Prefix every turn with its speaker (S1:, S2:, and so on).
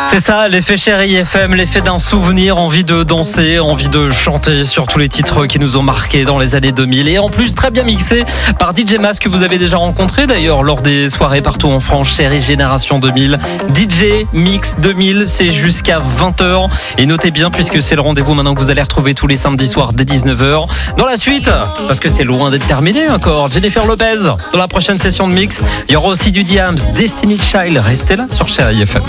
S1: C'est ça, l'effet Chérie FM, l'effet d'un souvenir, envie de danser, envie de chanter sur tous les titres qui nous ont marqués dans les années 2000. Et en plus, très bien mixé par DJ Mas, que vous avez déjà rencontré d'ailleurs lors des soirées partout en France. Chérie Génération 2000, DJ Mix 2000, c'est jusqu'à 20h. Et notez bien, puisque c'est le rendez-vous maintenant que vous allez retrouver tous les samedis soirs dès 19h. Dans la suite, parce que c'est loin d'être terminé encore, Jennifer Lopez. Dans la prochaine session de mix, il y aura aussi du Diams, Destiny Child. Restez là sur Chérie FM.